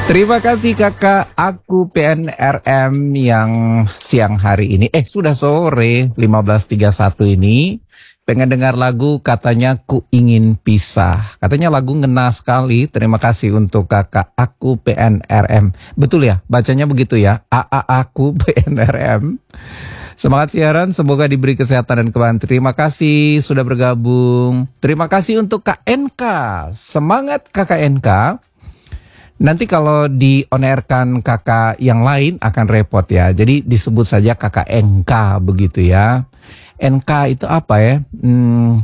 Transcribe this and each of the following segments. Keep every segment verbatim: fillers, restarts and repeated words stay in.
Terima kasih kakak aku P N R M yang siang hari ini, eh sudah sore lima belas tiga puluh satu ini pengen dengar lagu katanya ku ingin pisah. Katanya lagu ngena sekali. Terima kasih untuk kakak aku P N R M. Betul ya? Bacanya begitu ya? A A aku P N R M. Semangat siaran, semoga diberi kesehatan dan kebahagiaan. Terima kasih sudah bergabung. Terima kasih untuk K N K. Semangat kakak N K. Nanti kalau di on air-kan kakak yang lain akan repot ya. Jadi disebut saja kakak N K begitu ya. N K itu apa ya? Hmm.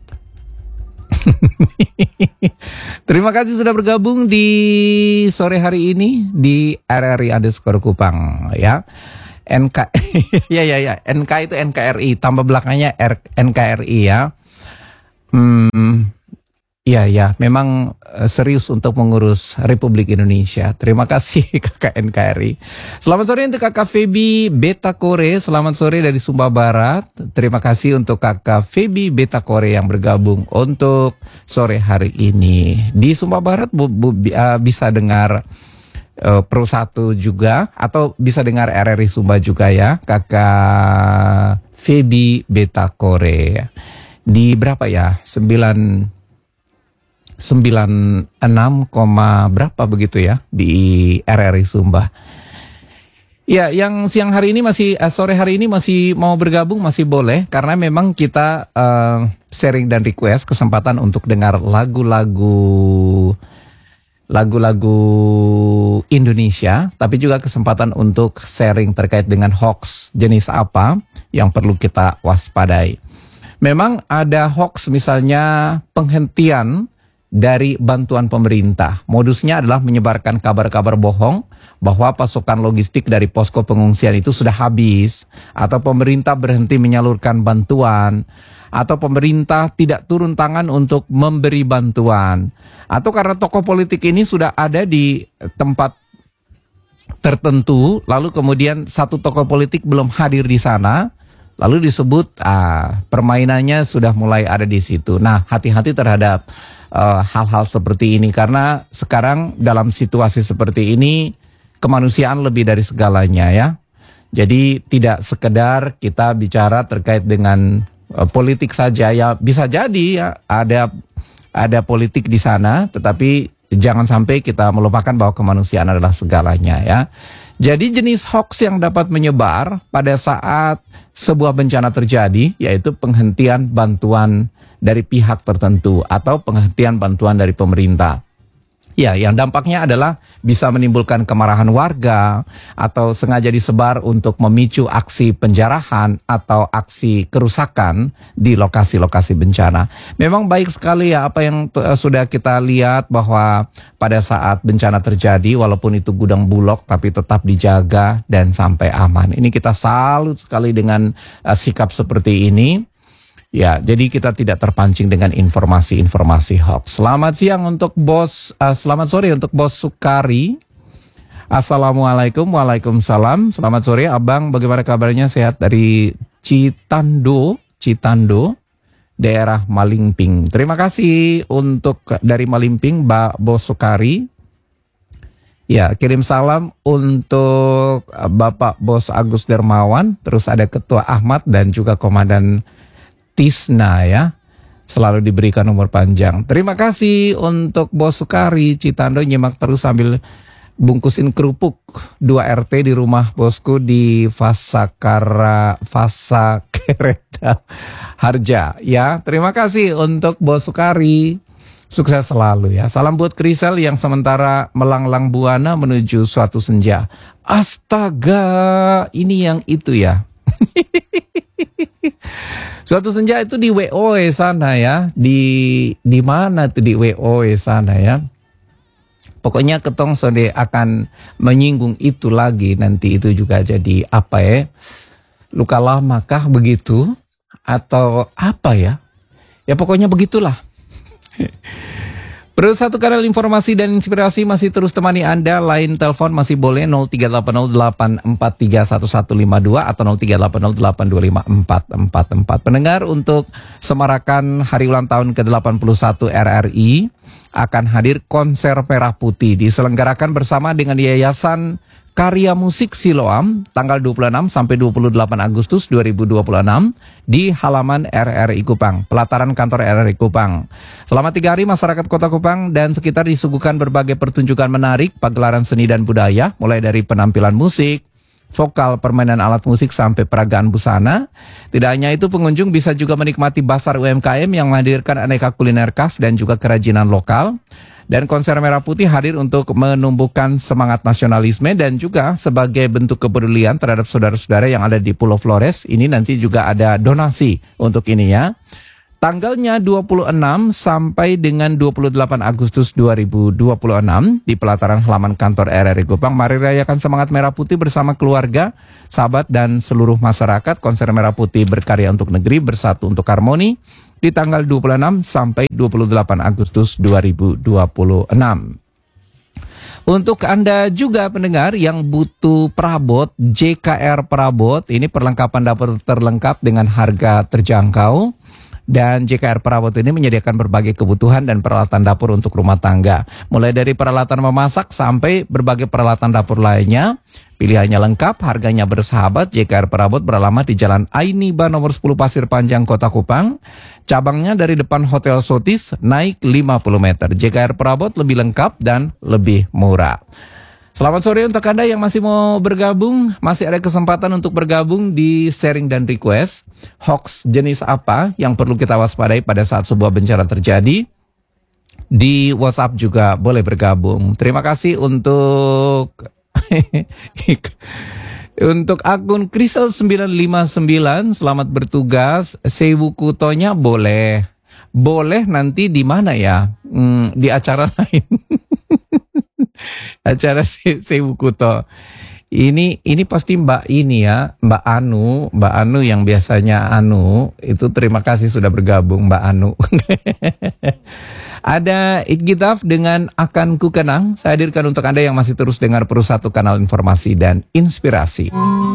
Terima kasih sudah bergabung di sore hari ini di R R I underscore Kupang ya. N K ya ya ya. N K itu N K R I tambah belakangnya R, N K R I ya. Hmm. Iya, ya, memang uh, serius untuk mengurus Republik Indonesia. Terima kasih kakak N K R I. Selamat sore untuk kakak Feby Beta Kore. Selamat sore dari Sumba Barat. Terima kasih untuk kakak Feby Beta Kore yang bergabung untuk sore hari ini. Di Sumba Barat bu, bu, uh, bisa dengar uh, Pro satu juga. Atau bisa dengar R R I Sumba juga ya. Kakak Feby Beta Kore. Di berapa ya? sembilan sembilan enam, berapa begitu ya di R R I Sumba. Ya, yang siang hari ini masih uh, sore hari ini masih mau bergabung masih boleh karena memang kita uh, sharing dan request kesempatan untuk dengar lagu-lagu lagu-lagu Indonesia, tapi juga kesempatan untuk sharing terkait dengan hoax jenis apa yang perlu kita waspadai. Memang ada hoax misalnya penghentian dari bantuan pemerintah. Modusnya adalah menyebarkan kabar-kabar bohong bahwa pasokan logistik dari posko pengungsian itu sudah habis, atau pemerintah berhenti menyalurkan bantuan, atau pemerintah tidak turun tangan untuk memberi bantuan, atau karena tokoh politik ini sudah ada di tempat tertentu, lalu kemudian satu tokoh politik belum hadir di sana, lalu disebut ah, permainannya sudah mulai ada di situ. Nah, hati-hati terhadap Uh, hal-hal seperti ini karena sekarang dalam situasi seperti ini kemanusiaan lebih dari segalanya ya. Jadi tidak sekedar kita bicara terkait dengan uh, politik saja ya, bisa jadi ya ada ada politik di sana, tetapi jangan sampai kita melupakan bahwa kemanusiaan adalah segalanya ya. Jadi jenis hoax yang dapat menyebar pada saat sebuah bencana terjadi yaitu penghentian bantuan dari pihak tertentu atau penghentian bantuan dari pemerintah. Ya, yang dampaknya adalah bisa menimbulkan kemarahan warga atau sengaja disebar untuk memicu aksi penjarahan atau aksi kerusakan di lokasi-lokasi bencana. Memang baik sekali ya apa yang uh, sudah kita lihat bahwa pada saat bencana terjadi walaupun itu gudang bulog tapi tetap dijaga dan sampai aman. Ini kita salut sekali dengan uh, sikap seperti ini. Ya, jadi kita tidak terpancing dengan informasi-informasi hoax. Selamat siang untuk bos, uh, selamat sore untuk bos Sukari. Assalamualaikum, waalaikumsalam. Selamat sore abang, bagaimana kabarnya? Sehat dari Citando, Citando, daerah Malingping. Terima kasih untuk dari Malingping, Mbak Bos Sukari. Ya, kirim salam untuk Bapak Bos Agus Dermawan, terus ada Ketua Ahmad dan juga Komandan Tisna ya, selalu diberikan umur panjang. Terima kasih untuk Bos Sukari Citando, nyimak terus sambil bungkusin kerupuk dua R T di rumah bosku di Fasakara Fasakereta Harja ya. Terima kasih untuk Bos Sukari, sukses selalu ya. Salam buat Krisel yang sementara melanglang buana menuju suatu senja. Astaga, ini yang itu ya. Suatu senja itu di W O E sana ya. Di di mana tuh di W O E sana ya. Pokoknya Ketong Sode akan menyinggung itu lagi. Nanti itu juga jadi apa ya, luka lama kah begitu atau apa ya. Ya pokoknya begitulah. Perlu satu kanal informasi dan inspirasi masih terus temani Anda. Lain telepon masih boleh nol tiga delapan nol delapan empat tiga satu satu lima dua atau nol tiga delapan nol delapan dua lima empat empat empat. Pendengar, untuk semarakan hari ulang tahun ke delapan puluh satu R R I, akan hadir konser Merah Putih, diselenggarakan bersama dengan Yayasan Karya Musik Siloam tanggal dua puluh enam sampai dua puluh delapan Agustus dua ribu dua puluh enam di halaman R R I Kupang, pelataran kantor R R I Kupang. Selama tiga hari masyarakat Kota Kupang dan sekitar disuguhkan berbagai pertunjukan menarik, pagelaran seni dan budaya, mulai dari penampilan musik, vokal, permainan alat musik sampai peragaan busana. Tidak hanya itu, pengunjung bisa juga menikmati pasar U M K M yang menghadirkan aneka kuliner khas dan juga kerajinan lokal. Dan konser Merah Putih hadir untuk menumbuhkan semangat nasionalisme dan juga sebagai bentuk kepedulian terhadap saudara-saudara yang ada di Pulau Flores. Ini nanti juga ada donasi untuk ini ya. Tanggalnya dua puluh enam sampai dengan dua puluh delapan Agustus dua ribu dua puluh enam di pelataran halaman kantor R R I Kupang. Mari rayakan semangat Merah Putih bersama keluarga, sahabat dan seluruh masyarakat. Konser Merah Putih berkarya untuk negeri, bersatu untuk harmoni di tanggal dua puluh enam sampai dua puluh delapan Agustus dua ribu dua puluh enam. Untuk Anda juga pendengar yang butuh perabot, J K R Perabot, ini perlengkapan dapur terlengkap dengan harga terjangkau. Dan J K R Perabot ini menyediakan berbagai kebutuhan dan peralatan dapur untuk rumah tangga. Mulai dari peralatan memasak sampai berbagai peralatan dapur lainnya. Pilihannya lengkap, harganya bersahabat. J K R Perabot beralamat di Jalan Ainiba nomor sepuluh Pasir Panjang, Kota Kupang. Cabangnya dari depan Hotel Sotis, naik lima puluh meter. J K R Perabot lebih lengkap dan lebih murah. Selamat sore untuk Anda yang masih mau bergabung. Masih ada kesempatan untuk bergabung di sharing dan request. Hoax jenis apa yang perlu kita waspadai pada saat sebuah bencana terjadi? Di WhatsApp juga boleh bergabung. Terima kasih untuk untuk akun Krisel sembilan lima sembilan. Selamat bertugas. Sewu Kutonya boleh. Boleh nanti di mana ya? Hmm, di acara lain. Acara Sewu Kuto. Ini ini pasti Mbak ini ya, Mbak Anu, Mbak Anu yang biasanya Anu, itu terima kasih sudah bergabung Mbak Anu. Ada Itgitaf dengan Akan Ku Kenang. Saya hadirkan untuk Anda yang masih terus dengar Peru Satu, kanal informasi dan inspirasi.